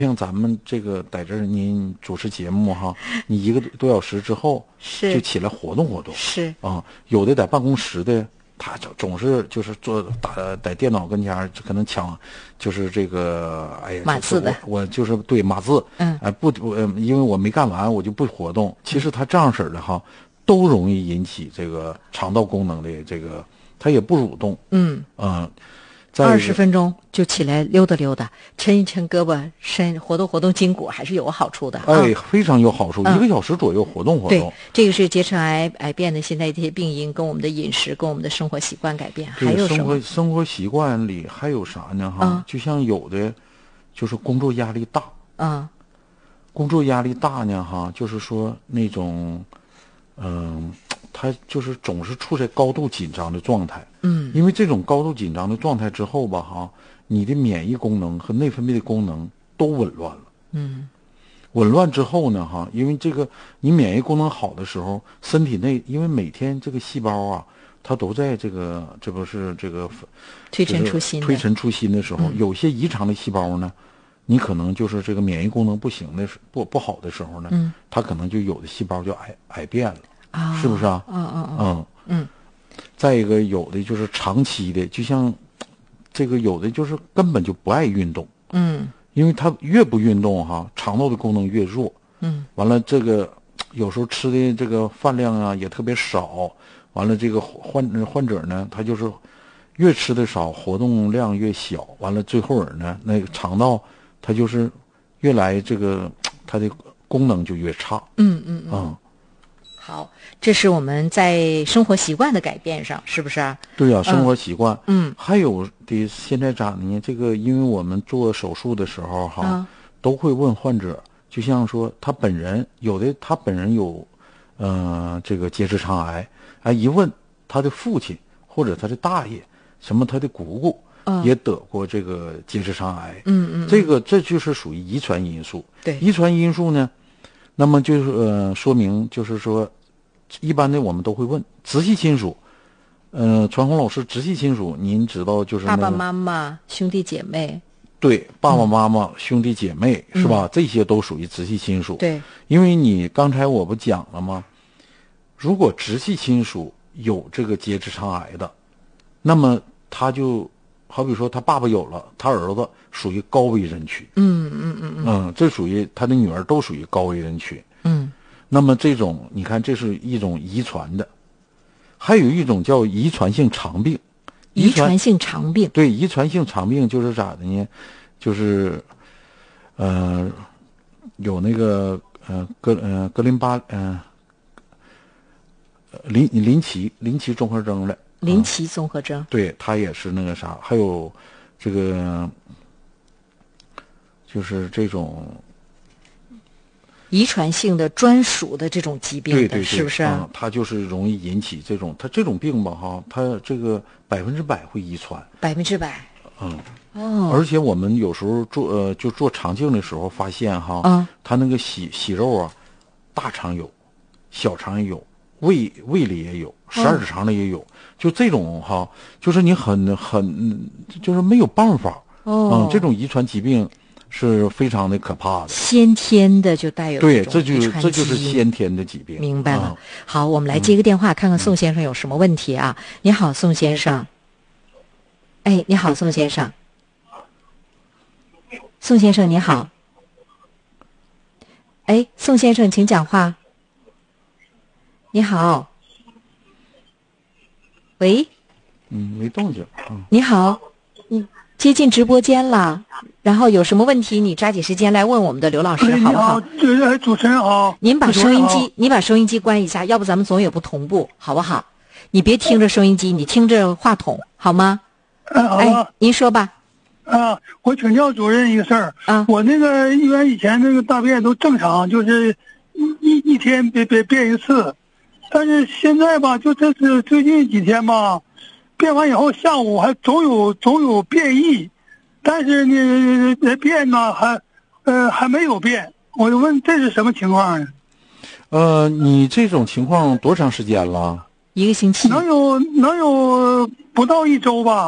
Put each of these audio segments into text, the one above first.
像咱们这个在这儿您主持节目哈，你1个多小时之后是就起来活动活动， 是啊，有的在办公室的，他总是就是在电脑跟前可能抢，就是这个哎呀， 码字的， 我就是对码字，因为我没干完我就不活动。其实他这样式的哈，都容易引起这个肠道功能的这个，他也不蠕动 ，20分钟就起来溜达溜达，抻一抻胳膊，活动活动筋骨，还是有好处的。 哎，非常有好处，1个小时左右活动活动。 对，这个是结肠癌变的现在这些病因，跟我们的饮食，跟我们的生活习惯改变，还有什么？ 生活习惯里还有啥呢？哈，就像有的，就是工作压力大。工作压力大呢，哈，就是说那种，他就是总是处在高度紧张的状态。因为这种高度紧张的状态之后吧，哈，你的免疫功能和内分泌的功能都紊乱了。紊乱之后呢，哈，因为这个你免疫功能好的时候，身体内因为每天这个细胞啊，它都在这不是这个推陈出新的时候，有些异常的细胞呢，你可能就是这个免疫功能不行的不好的时候呢，它可能就有的细胞就癌变了，是不是啊？再一个，有的就是长期的，就像这个有的就是根本就不爱运动，因为他越不运动哈，肠道的功能越弱，完了这个有时候吃的这个饭量啊也特别少，完了这个患者呢，他就是越吃的少，活动量越小，完了最后呢，那个肠道它就是越来这个它的功能就越差。 好，这是我们在生活习惯的改变上，是不是啊？ 对啊，生活习惯。还有的现在咋呢？这个因为我们做手术的时候哈，都会问患者，就像说他本人有这个结直肠癌，一问他的父亲或者他的大爷，什么他的姑姑也得过这个结直肠癌。这就是属于遗传因素。 对， 遗传因素呢，那么就是说明就是说，一般的我们都会问直系亲属。传红老师，直系亲属您知道就是爸爸妈妈、兄弟姐妹。 对，爸爸妈妈、兄弟姐妹是吧？这些都属于直系亲属。 对， 因为你刚才我不讲了吗？如果直系亲属有这个结直肠癌的，那么他就好比说他爸爸有了，他儿子属于高危人群。这属于他的女儿都属于高危人群。那么这种你看，这是一种遗传的，还有一种叫遗传性肠病。 遗传性肠病， 对，遗传性肠病就是咋的呢？就是有那个格林巴林奇综合征的。 林奇综合征， 对，他也是那个啥，还有这个就是这种遗传性的专属的这种疾病的， 对， 是不是？ 它就是容易引起它这种病吧哈，它这个100%会遗传 ，100%。 而且我们有时候做肠镜的时候发现哈，它那个息肉啊，大肠有，小肠也有，胃里也有，12指肠里也有，就这种哈，就是你很就是没有办法。这种遗传疾病是非常的可怕的， 先天的就带有对，这就是先天的疾病。 明白了。好，我们来接个电话，看看宋先生有什么问题啊？你好，宋先生。哎，你好，宋先生。宋先生，你好。哎，宋先生，请讲话。你好。喂。 没动静。 你好，接近直播间了，然后有什么问题你抓紧时间来问我们的刘老师，好不好？ 主持人好。 您把收音机关一下，要不咱们总也不同步，好不好？你别听着收音机，你听着话筒，好吗？ 好。 您说吧。 我请教主任一个事儿。我那个医院以前那个大便都正常，就是一天便一次，但是现在吧，就这是最近几天吧。便完以后，下午还总有便意，但是呢，便呢还没有便，我就问这是什么情况呢？ 你这种情况多长时间了？ 1个星期。 能有不到1周吧。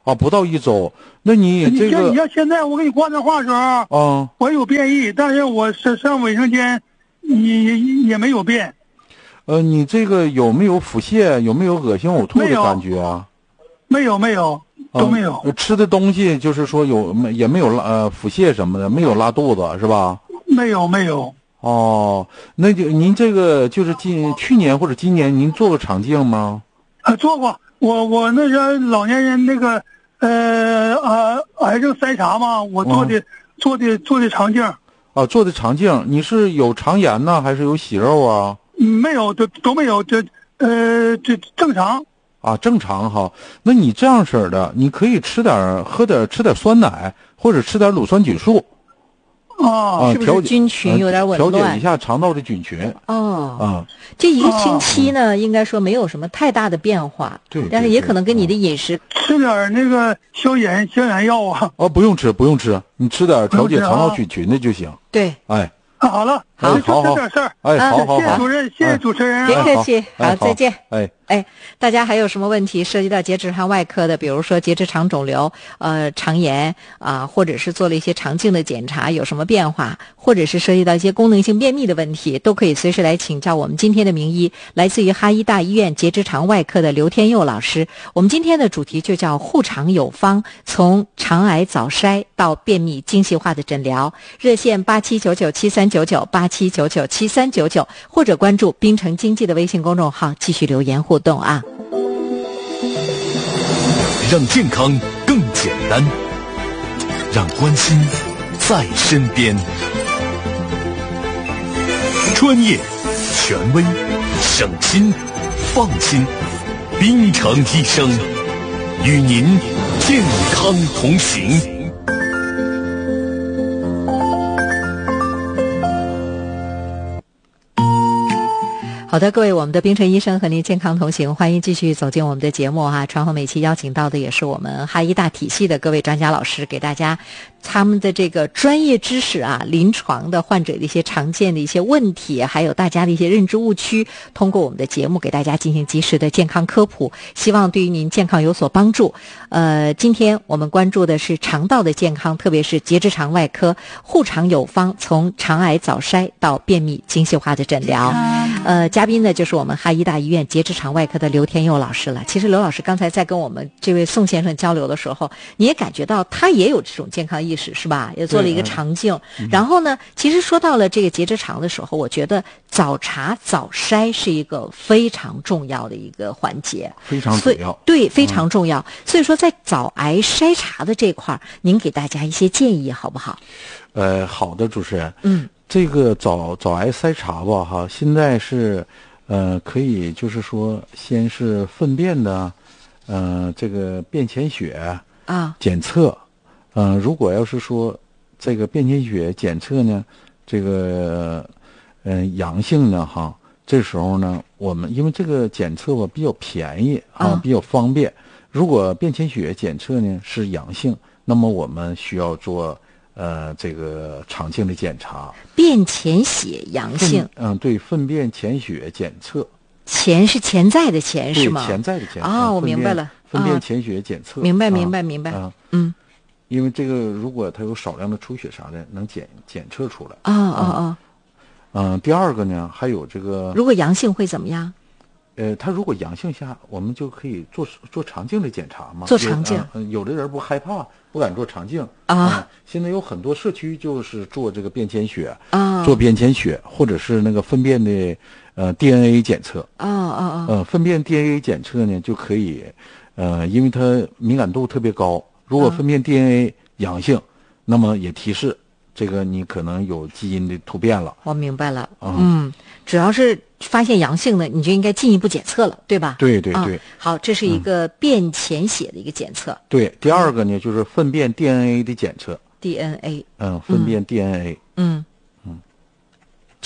啊，不到1周。那你这个， 你像现在我给你挂电话的时候，我有变异，但是我上卫生间，也没有变。 你这个有没有腹泻？有没有恶心呕吐的感觉啊？ 没有，都没有。 吃的东西就是说也没有腹泻什么的，没有拉肚子是吧？ 没有。 哦，那就您这个就是去年或者今年您做过肠镜吗？ 做过，我那个老年人那个癌症筛查嘛，我做的肠镜。 啊，做的肠镜，你是有肠炎呢，还是有息肉啊？ 没有，都没有，这正常。 啊，正常哈。那你这样式的，你可以吃点酸奶，或者吃点乳酸菌素。 是不是菌群有点紊乱？ 调节一下肠道的菌群。 这1个星期呢，应该说没有什么太大的变化。 对， 但是也可能跟你的饮食。 吃点那个消炎药啊。 不用吃，你吃点调节肠道菌群的就行。 对， 好了，就这点事儿。 好， 谢谢主任，谢谢主持人。 别客气，好，再见。大家还有什么问题涉及到结直肠外科的，比如说结直肠肿瘤、肠炎或者是做了一些肠镜的检查有什么变化，或者是涉及到一些功能性便秘的问题，都可以随时来请教我们今天的名医，来自于哈医大医院结直肠外科的刘天佑老师。我们今天的主题就叫护肠有方，从肠癌早筛到便秘精细化的诊疗。热线8799739987997399，或者关注滨城经济的微信公众号继续留言互动啊。 让健康更简单，让关心在身边。专业、权威、省心、放心，滨城医生与您健康同行。 好的，各位，我们的滨城医生和您健康同行，欢迎继续走进我们的节目哈。传统每期邀请到的也是我们哈医大体系的各位专家老师，给大家他们的这个专业知识临床的患者的一些常见的一些问题，还有大家的一些认知误区，通过我们的节目给大家进行及时的健康科普，希望对于您健康有所帮助。今天我们关注的是肠道的健康，特别是结直肠外科护肠有方，从肠癌早筛到便秘精细化的诊疗。嘉宾呢就是我们哈医大医院结直肠外科的刘天佑老师了。其实刘老师刚才在跟我们这位宋先生交流的时候，你也感觉到他也有这种健康意识是吧？也做了一个肠镜。然后呢，其实说到了这个结直肠的时候，我觉得早查早筛是一个非常重要的一个环节， 非常重要。 对，非常重要。所以说在早癌筛查的这块，您给大家一些建议好不好？ 好的，主持人。这个早癌筛查吧哈，现在是可以就是说先是粪便的这个便潜血检测。如果要是说这个便潜血检测呢，这个阳性呢哈，这时候呢我们因为这个检测吧比较便宜比较方便。如果便潜血检测呢是阳性，那么我们需要做这个肠镜的检查。 便潜血阳性， 对，粪便潜血检测。 潜是潜在的潜是吗？ 对，潜在的潜。 我明白了。 粪便潜血检测。 明白。 因为这个如果它有少量的出血啥的，能检测出来。第二个呢，还有这个。 如果阳性会怎么样？ 他如果阳性下，我们就可以做肠镜的检查嘛。 做肠镜。 有的人不害怕，不敢做肠镜现在有很多社区就是做这个便潜血做便潜血，或者是那个粪便的DNA 检测。粪便 DNA 检测呢就可以，因为它敏感度特别高。如果粪便 DNA 阳性，那么也提示这个你可能有基因的突变了。 我明白了。主要是发现阳性的，你就应该进一步检测了，对吧？ 对。 好，这是一个便潜血的一个检测。 对，第二个呢就是粪便 DNA 的检测。 DNA。 粪便 DNA。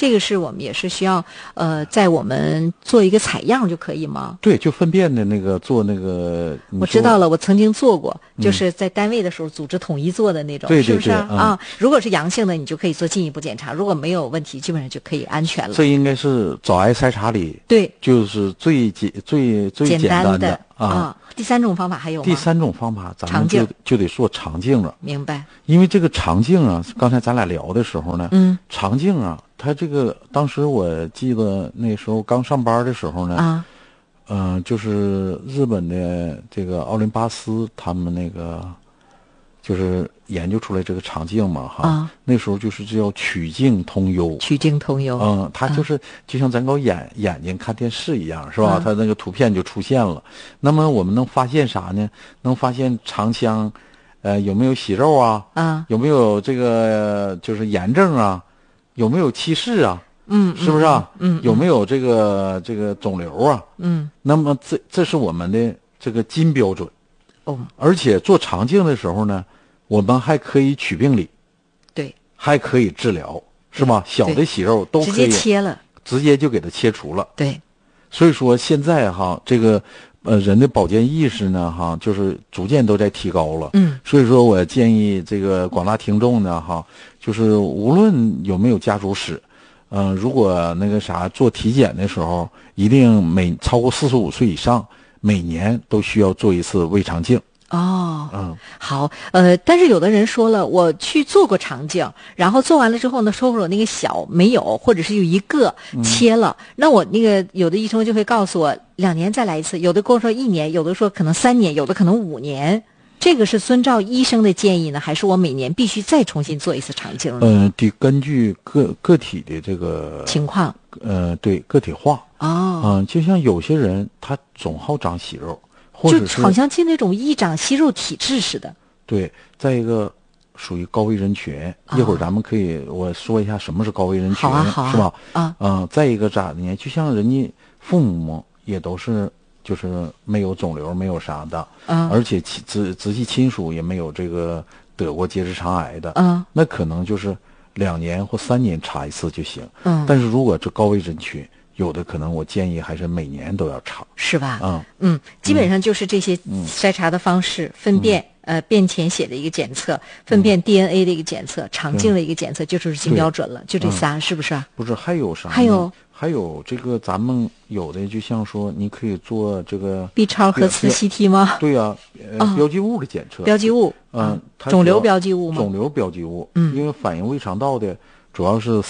这个是我们也是需要在我们做一个采样就可以吗？ 对，就粪便的那个做那个。 我知道了，我曾经做过，就是在单位的时候组织统一做的那种， 对是不是啊？如果是阳性的，你就可以做进一步检查；如果没有问题，基本上就可以安全了。 这应该是早癌筛查里对， 就是最简单的啊。 第三种方法还有吗？ 第三种方法，咱们就得做肠镜了。 明白。因为这个肠镜啊，刚才咱俩聊的时候呢，肠镜啊，它这个当时我记得那时候刚上班的时候呢，就是日本的这个奥林巴斯他们那个就是研究出来这个肠镜嘛，哈，那时候就是叫曲镜通幽。 曲镜通幽， 它就是就像咱搞眼睛看电视一样，是吧？它那个图片就出现了。那么我们能发现啥呢？能发现肠腔，有没有息肉啊？有没有这个就是炎症啊？有没有憩室啊？是不是啊？有没有这个肿瘤啊？那么这是我们的这个金标准。而且做肠镜的时候呢，我们还可以取病理， 对，还可以治疗，是吧？小的息肉都可以直接切了， 直接就给它切除了。 对， 所以说现在哈，这个人的保健意识呢，哈，就是逐渐都在提高了。所以说我建议这个广大听众呢，哈，就是无论有没有家族史，如果那个啥做体检的时候，一定超过45岁以上。每年都需要做一次胃肠镜。 好，但是有的人说了，我去做过肠镜，然后做完了之后呢，说我那个小没有，或者是有一个切了，那我那个有的医生就会告诉我2年再来一次，有的跟我说1年，有的说可能3年，有的可能5年。这个是遵照医生的建议呢，还是我每年必须再重新做一次肠镜呢？ 得根据个体的这个情况， 对，个体化。就像有些人他总好长息肉，或者就好像就那种易长息肉体质似的。 对，再一个属于高危人群，一会儿咱们可以我说一下什么是高危人群，是吧？再一个咋的呢？就像人家父母也都是。就是没有肿瘤，没有啥的，而且直系亲属也没有这个得过结直肠癌的，那可能就是2年或3年查一次就行。但是如果这高危人群，有的可能我建议还是每年都要查， 是吧？基本上就是这些筛查的方式，粪便。便潜血的一个检测，粪便 DNA 的一个检测，肠镜的一个检测，就是金标准了，就这仨，是不是？ 不是，还有啥？还有这个，咱们有的就像说，你可以做这个 B 超核磁 CT 吗？ 对呀，标记物的检测。 标记物，肿瘤标记物吗？ 肿瘤标记物，因为反映胃肠道的主要是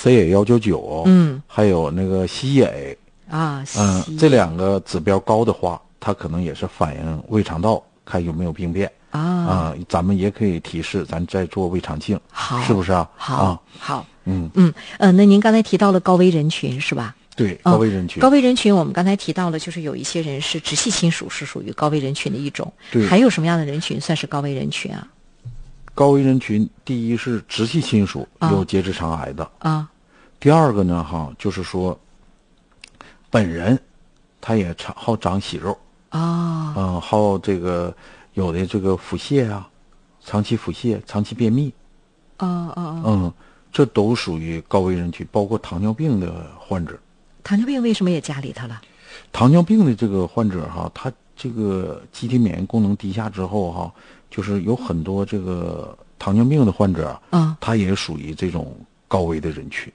CA199，还有那个西野这2个指标高的话，它可能也是反映胃肠道，看有没有病变。咱们也可以提示咱再做胃肠镜，是不是啊？ 好，那您刚才提到了高危人群是吧？ 对，高危人群。 高危人群，我们刚才提到了，就是有一些人是直系亲属，是属于高危人群的一种。 对， 还有什么样的人群算是高危人群啊？ 高危人群，第一是直系亲属有结直肠癌的第二个呢，就是说本人他也好长息肉好这个。有的这个腹泻啊，长期腹泻、长期便秘，这都属于高危人群，包括糖尿病的患者。 糖尿病为什么也加里头了？ 糖尿病的这个患者他这个机体免疫功能低下之后就是有很多这个糖尿病的患者他也属于这种高危的人群。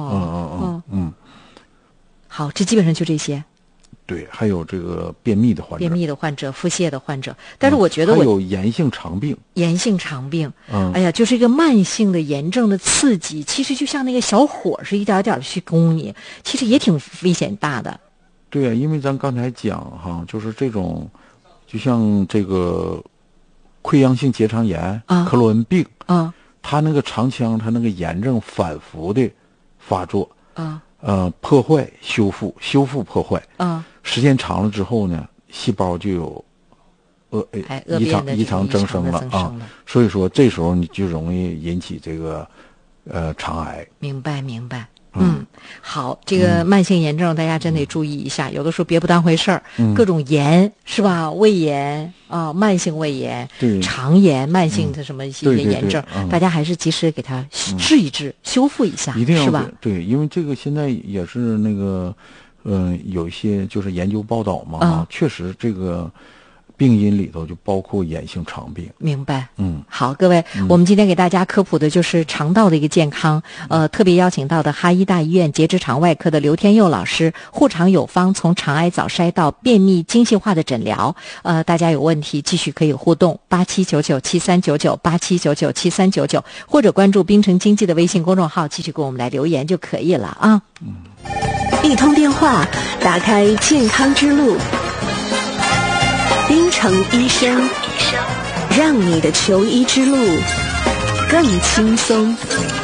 好，这基本上就这些。 对，还有这个便秘的患者，腹泻的患者，但是我觉得还有炎性肠病， 哎呀，就是一个慢性的炎症的刺激，其实就像那个小火是一点点的去攻你，其实也挺危险大的。 对啊，因为咱刚才讲就是这种，就像这个溃疡性结肠炎、克罗恩病它那个肠腔它那个炎症反复的发作破坏修复破坏时间长了之后呢，细胞就有异常增生了所以说这时候你就容易引起这个肠癌。 明白。好，这个慢性炎症大家真得注意一下，有的时候别不当回事儿，各种炎是吧？胃炎慢性胃炎、肠炎、慢性的什么一些炎症，大家还是及时给它治一治， 修复一下， 一定要是吧？ 对，因为这个现在也是那个，有一些就是研究报道嘛，确实这个病因里头就包括炎性肠病。 明白。好，各位，我们今天给大家科普的就是肠道的一个健康。特别邀请到的哈医大医院结直肠外科的刘天佑老师，护肠有方，从肠癌早筛到便秘精细化的诊疗。大家有问题继续可以互动8799739987997399，或者关注滨城经济的微信公众号，继续给我们来留言就可以了啊。 一通电话打开健康之路，滨城医生，让你的求医之路更轻松。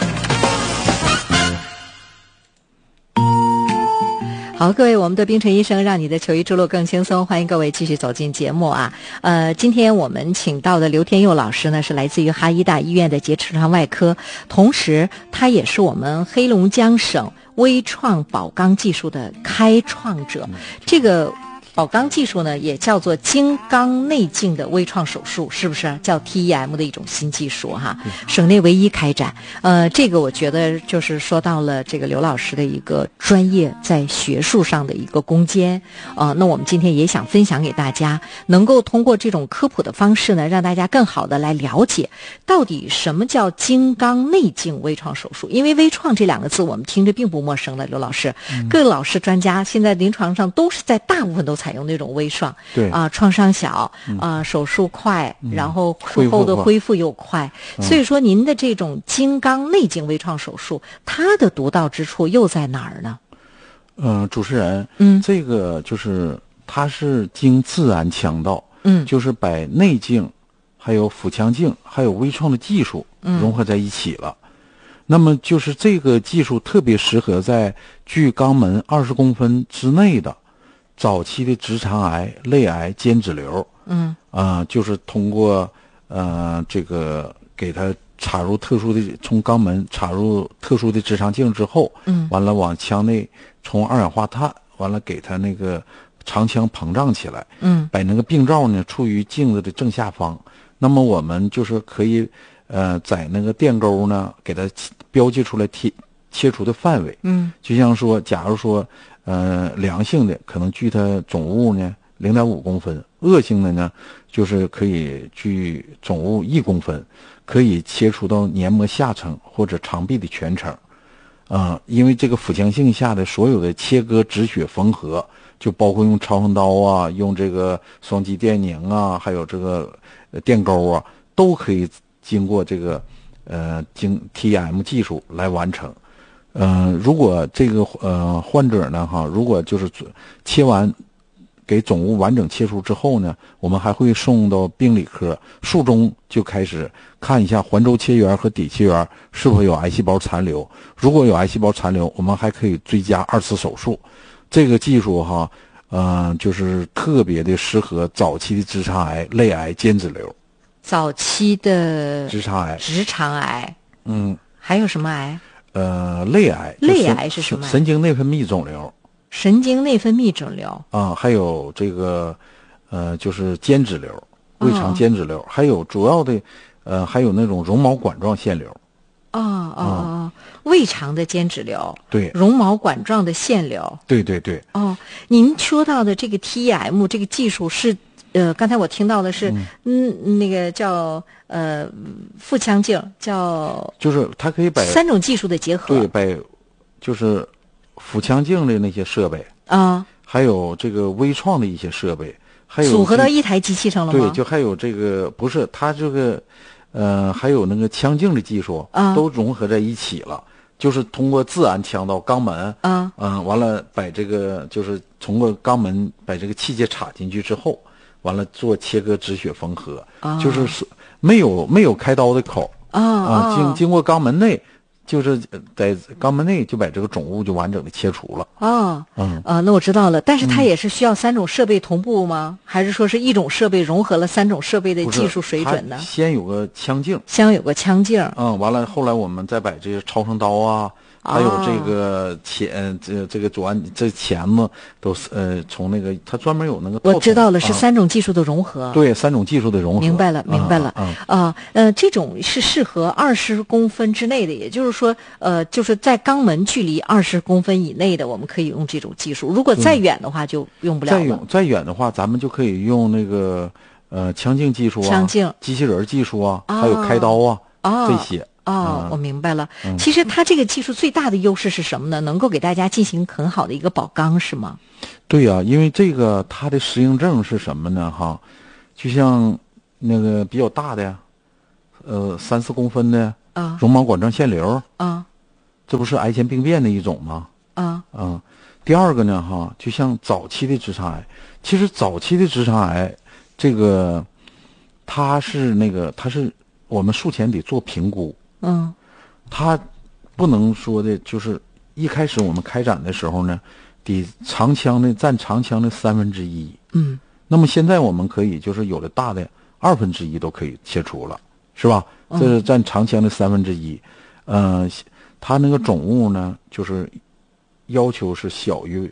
好，各位，我们的滨城医生让你的求医之路更轻松，欢迎各位继续走进节目啊。今天我们请到的刘天佑老师呢，是来自于哈医大医院的结直肠外科，同时他也是我们黑龙江省微创保肛技术的开创者。这个保肛技术呢，也叫做经肛内镜的微创手术，是不是叫 TEM 的一种新技术哈？省内唯一开展。这个我觉得就是说到了这个刘老师的一个专业在学术上的一个攻坚。那我们今天也想分享给大家，能够通过这种科普的方式呢，让大家更好的来了解到底什么叫经肛内镜微创手术。因为微创这两个字我们听着并不陌生的，刘老师，各个老师专家现在临床上都是在大部分都采用那种微创， 对创伤小，手术快，然后术后的恢复又快，所以说您的这种经肛内镜微创手术，它的独到之处又在哪儿呢？ 主持人，这个就是它是经自然腔道，就是把内镜、还有腹腔镜、还有微创的技术融合在一起了。那么就是这个技术特别适合在距肛门20公分之内的早期的直肠癌、类癌、间质瘤，就是通过这个给它插入特殊的，从肛门插入特殊的直肠镜之后，完了往腔内冲二氧化碳，完了给它那个肠腔膨胀起来，把那个病灶呢处于镜子的正下方。那么我们就是可以在那个电钩呢给它标记出来切除的范围，就像说，假如说良性的可能距它总物呢0.5公分，恶性的呢就是可以距总物1公分，可以切除到黏膜下层或者肠壁的全程。因为这个腹腔镜下的所有的切割、止血、缝合，就包括用超声刀啊，用这个双极电凝啊，还有这个电钩啊，都可以经过这个经 TEM 技术来完成。如果这个患者呢如果就是切完给总物完整切除之后呢，我们还会送到病理科，术中就开始看一下环轴切缘和底切缘是否有癌细胞残留。如果有癌细胞残留，我们还可以追加2次手术。这个技术就是特别的适合早期的直肠癌、类癌、间质瘤。早期的直肠癌，还有什么癌？类癌。类癌是什么？神经内分泌肿瘤。神经内分泌肿瘤还有这个就是间质瘤，胃肠间质瘤，还有主要的还有那种绒毛管状腺瘤。胃肠的间质瘤，对，绒毛管状的腺瘤，对对对。您说到的这个 TEM 这个技术是刚才我听到的是那个叫腹腔镜，叫就是它可以把3种技术的结合，对，把就是腹腔镜的那些设备还有这个微创的一些设备，还有组合到一台机器上了吗？对，就还有这个不是它这个还有那个腔镜的技术都融合在一起了，就是通过自然腔到肛门完了把这个就是通过肛门把这个器械插进去之后，完了做切割、止血、缝合，就是没有开刀的口经过肛门内。就是在肛门内就把这个肿物就完整的切除了。那我知道了。但是它也是需要3种设备同步吗？还是说是一种设备融合了3种设备的技术水准呢？先有个腔镜，完了后来我们再把这些超声刀啊，还有这个这个左岸这钳子都从那个它专门有那个。我知道了，是3种技术的融合。对，3种技术的融合。明白了。这种是适合20公分之内的，也就是说就是在肛门距离20公分以内的，我们可以用这种技术。如果再远的话，就用不了了。 再远的话，咱们就可以用那个腔镜技术啊， 腔镜、 机器人技术啊，还有开刀啊，这些。 我明白了。其实它这个技术最大的优势是什么呢？能够给大家进行很好的一个保肛，是吗？ 对呀，因为这个它的适应症是什么呢？哈，就像那个比较大的呀，3-4公分的绒毛管状腺瘤这不是癌前病变的一种吗？第二个呢，哈，就像早期的直肠癌，其实早期的直肠癌，这个它是我们术前得做评估。它不能说的就是一开始我们开展的时候呢，得长腔的占长腔的1/3。那么现在我们可以就是有的大的1/2都可以切除了，是吧？这是占长腔的1/3。它那个肿物呢，就是要求是小于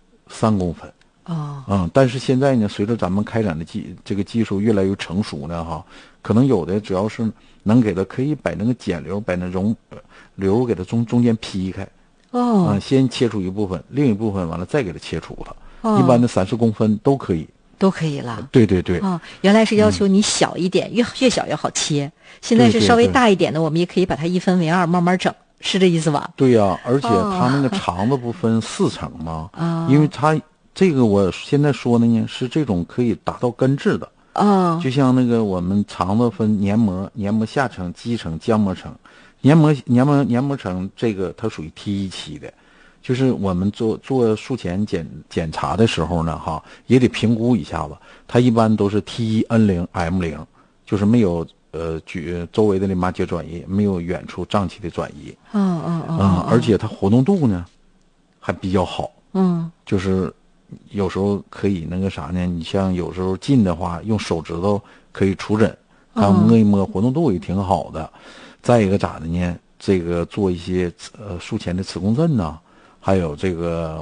3公分。但是现在呢，随着咱们开展的这个技术越来越成熟呢，哈，可能有的只要是能给它可以把那个睑瘤把那瘤给它中间劈开，先切除一部分，另一部分完了再给它切除了。一般的3-4公分都可以了。对对对。 原来是要求你小一点，越小越好切。现在是稍微大一点的，我们也可以把它1分为2，慢慢整，是这意思吧？ 对呀，而且它那个肠子不分4层吗？因为它这个我现在说的呢是这种可以达到根治的。就像那个我们肠子分黏膜下层、肌层、浆膜层。黏膜层这个它属于 T1期的，就是我们做术前检查的时候呢，哈，也得评估一下子。它一般都是 T1N0M0，就是没有周围的淋巴结转移，没有远处脏器的转移。而且它活动度呢还比较好。就是有时候可以那个啥呢，你像有时候近的话，用手指头可以触诊，它摸一摸，活动度也挺好的。再一个咋的呢？这个做一些术前的磁共振呐，还有这个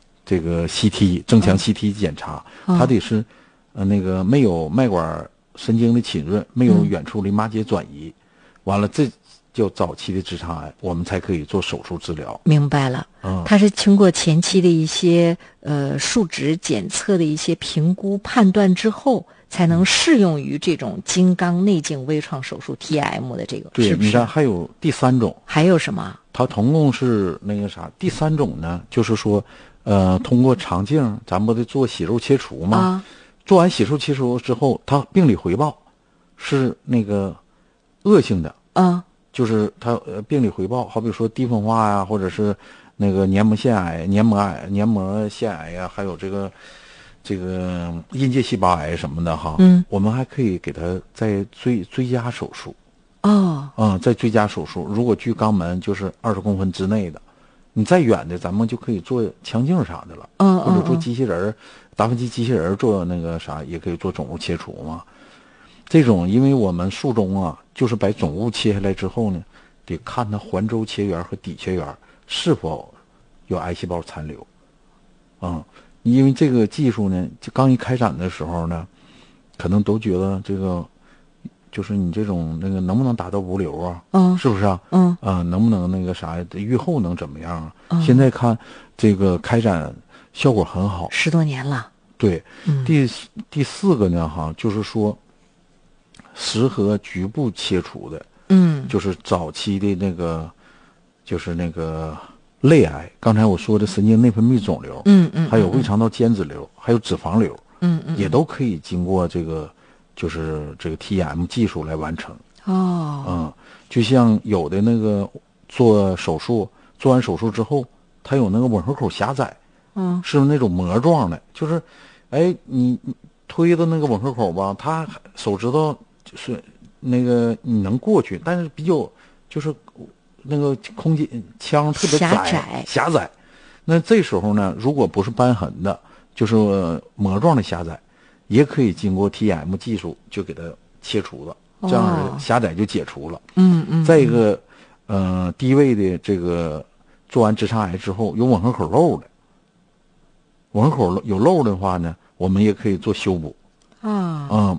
CT 正腔 CT 检查，它得是那个没有脉管神经的侵润，没有远处淋巴结转移，完了这叫早期的直肠癌，我们才可以做手术治疗。 明白了。它是经过前期的一些数值检测的一些评估判断之后，才能适用于这种精肛内镜微创手术 TIM 的这个。 对， 是不是？ 你看还有第3种。 还有什么？ 它总共是那个啥，第3种呢，就是说通过肠镜，咱不得做息肉切除吗？做完息肉切除之后，它病理回报是那个恶性的。就是它病理回报，好比说低分化呀，或者是那个黏膜腺癌、黏膜腺癌呀，还有这个阴界细胞癌什么的哈。我们还可以给它再追加手术。再追加手术，如果距肛门就是20公分之内的，你再远的咱们就可以做腔镜啥的了。或者做机器人达芬奇机器人做那个啥，也可以做肿物切除嘛。这种因为我们术中啊，就是把肿物切下来之后呢，得看它环周切缘和底切缘是否有癌细胞残留。因为这个技术呢，就刚一开展的时候呢，可能都觉得这个就是你这种那个能不能达到无瘤啊？是不是啊？能不能那个啥预后能怎么样啊？现在看这个开展效果很好 ，10多年了。 对。第4个呢，哈，就是说适合局部切除的。就是早期的那个，就是那个类癌，刚才我说的神经内分泌肿瘤，还有胃肠道间质瘤，还有脂肪瘤，也都可以经过这个就是这个 TIM 技术来完成。就像有的那个做完手术之后，它有那个吻合口狭窄，是那种膜状的，就是你推的那个吻合口吧，它手指头就是那个你能过去，但是比较就是那个空间腔特别狭窄。那这时候呢，如果不是瘢痕的，就是膜状的狭窄，也可以经过 TIM 技术就给它切除了，这样狭窄就解除了。再一个低位的这个做完直肠癌之后有吻合口漏的，吻合口有漏的话呢，我们也可以做修补。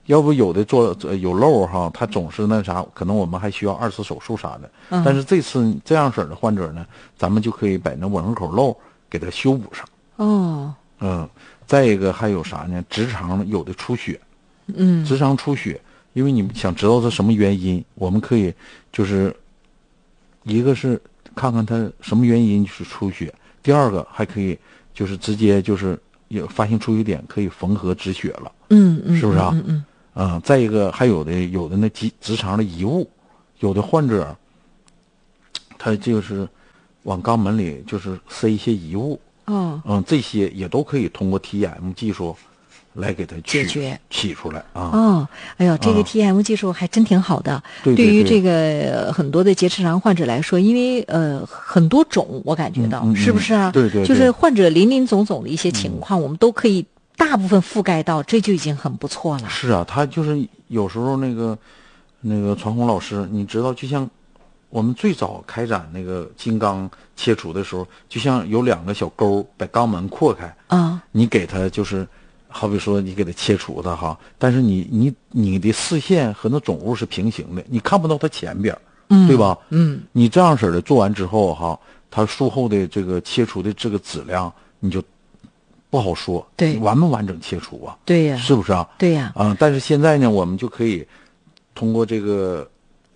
要不有的做有漏哈，他总是那啥，可能我们还需要2次手术啥的。但是这次这样式的患者呢，咱们就可以把那吻合口漏给他修补上。再一个还有啥呢？直肠有的出血，直肠出血，因为你想知道是什么原因，我们可以就是一个是看看他什么原因是出血，第二个还可以就是直接就是有发现出血点可以缝合止血了。是不是啊？再一个还有的那直肠的异物，有的患者他就是往肛门里就是塞一些异物。这些也都可以通过 TEM 技术来给它解决取出来啊。 哎呦，这个 TEM 技术还真挺好的。对于这个很多的结直肠患者来说，因为很多种，我感觉到是不是啊？ 对， 就是患者林林总总的一些情况，我们都可以大部分覆盖到，这就已经很不错了。 是啊，他就是有时候那个传红老师，你知道，就像我们最早开展那个金刚切除的时候，就像有2个小沟把肛门扩开你给他就是好比说你给他切除的哈，但是你的视线和那肿物是平行的，你看不到他前边，对吧？你这样式的做完之后哈，他术后的这个切除的这个质量你就不好说， 对， 完不完整切除啊？ 对呀， 是不是啊？ 对呀， 但是现在呢，我们就可以通过这个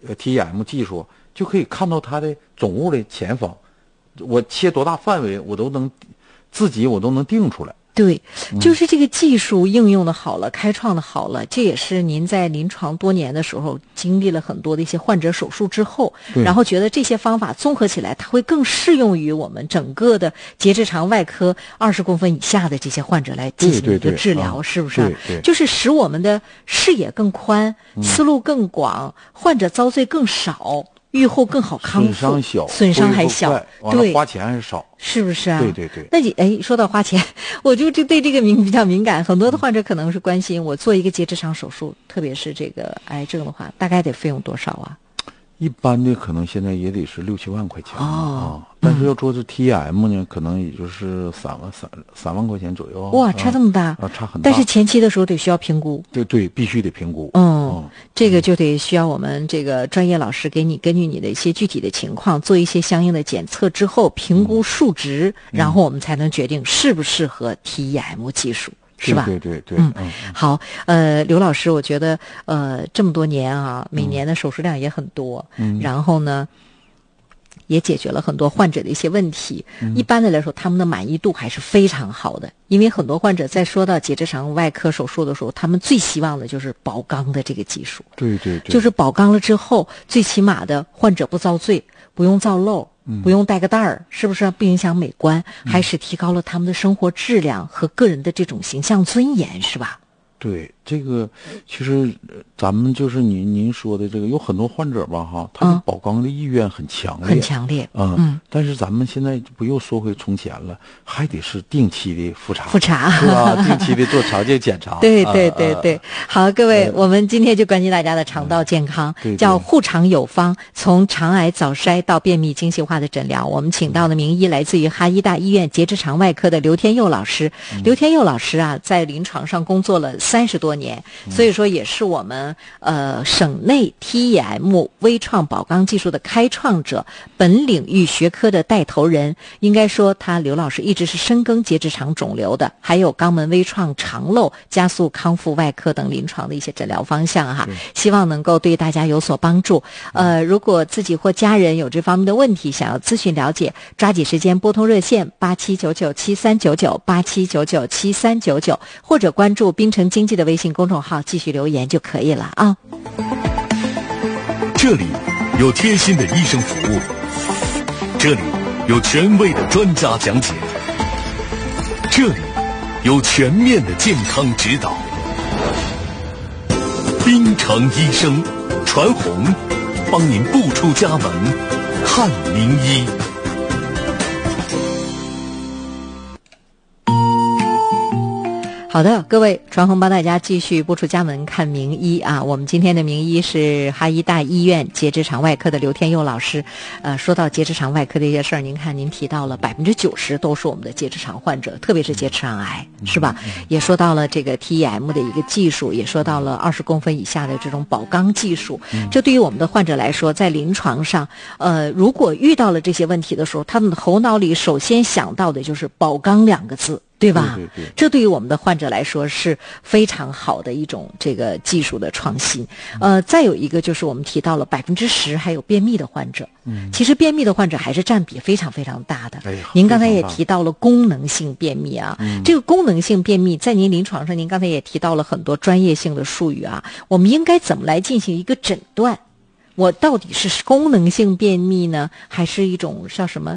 TEM 技术，就可以看到它的肿物的前方，我切多大范围，我都能定出来。 对，就是这个技术应用的好了，开创的好了，这也是您在临床多年的时候经历了很多的一些患者手术之后，然后觉得这些方法综合起来，它会更适用于我们整个的结直肠外科20公分以下的这些患者来进行一个治疗，是不是？ 对， 就是使我们的视野更宽，思路更广，患者遭罪更少。愈后更好康复，损伤还小， 对，花钱还少， 是不是啊？ 对。 那你说到花钱，我就对这个比较敏感。很多的患者可能是关心，我做一个结直肠手术，特别是这个癌症的话，大概得费用多少啊？ 一般的可能现在也得是6、7万块钱但是要做这 TEM 呢，可能也就是3万块钱左右。 哇，差这么大差很大。 但是前期的时候得需要评估。 对，必须得评估。 这个就得需要我们这个专业老师给你根据你的一些具体的情况做一些相应的检测之后评估数值，然后我们才能决定适不适合 TEM 技术。是吧？ 对。 好，刘老师，我觉得这么多年啊，每年的手术量也很多，然后呢，也解决了很多患者的一些问题。一般的来说，他们的满意度还是非常好的，因为很多患者在说到结直肠外科手术的时候，他们最希望的就是保肛的这个技术。 对， 就是保肛了之后，最起码的患者不遭罪，不用造漏。不用带个袋儿，是不是不影响美观？还是提高了他们的生活质量和个人的这种形象尊严，是吧？ 对，这个其实咱们就是您说的这个，有很多患者吧哈，他的保肛的意愿很强烈， 很强烈。 但是咱们现在不又说回从前了，还得是定期的复查， 是吧？定期的做常见检查。 对。好，各位，我们今天就关心大家的肠道健康，叫护肠有方，从肠癌早筛到便秘精细化的诊疗。我们请到的名医来自于哈医大医院结直肠外科的刘天佑老师。刘天佑老师啊，在临床上工作了30多年，所以说也是我们省内 TEM 微创保肛技术的开创者，本领域学科的带头人。应该说刘老师一直是深耕结直肠肿瘤的，还有肛门微创、肠漏、加速康复外科等临床的一些诊疗方向哈，希望能够对大家有所帮助。如果自己或家人有这方面的问题，想要咨询了解，抓紧时间拨通热线87997399 87997399，或者关注滨城经济的微信公众号继续留言就可以了啊。 这里有贴心的医生服务，这里有权威的专家讲解，这里有全面的健康指导。滨城医生传红，帮您不出家门看名医。 好的，各位，传红帮大家继续步出家门看名医啊。我们今天的名医是哈医大医院结直肠外科的刘天佑老师。说到结直肠外科的一些事儿，您看您提到了90%都是我们的结直肠患者，特别是结直肠癌，是吧？也说到了这个 TEM 的一个技术，也说到了20公分以下的这种保肛技术。这对于我们的患者来说，在临床上，如果遇到了这些问题的时候，他们的头脑里首先想到的就是保肛2个字。对吧？ 对对对， 这对于我们的患者来说是非常好的一种这个技术的创新。再有一个就是我们提到了10%还有便秘的患者。其实便秘的患者还是占比非常非常大的。您刚才也提到了功能性便秘啊，这个功能性便秘在您临床上，您刚才也提到了很多专业性的术语啊，我们应该怎么来进行一个诊断？我到底是功能性便秘呢，还是一种叫什么